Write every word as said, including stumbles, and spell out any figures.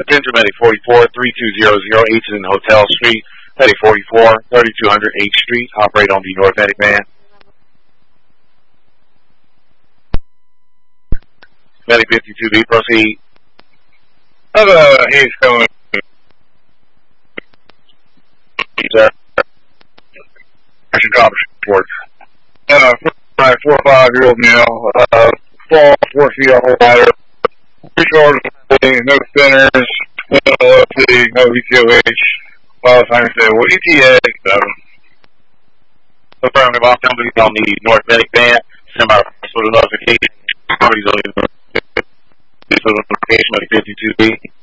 Attention Medic forty-four, three two zero zero, Eaton Hotel Street, Medic forty-four, thirty-two hundred H Street, operate on the North Medic van. Medic fifty-two B, proceed. Uh, he's coming. Sir. I should drop a report. Uh, my four or five year old male, uh, fall four feet off a ladder, three shoulders, no spinners, no L F C, no V T O H. Well, I said, well, E T A, so. Affirmative, off somebody on the North Medic van, send my sort of notification. Somebody's on the notification, Medic fifty-two B.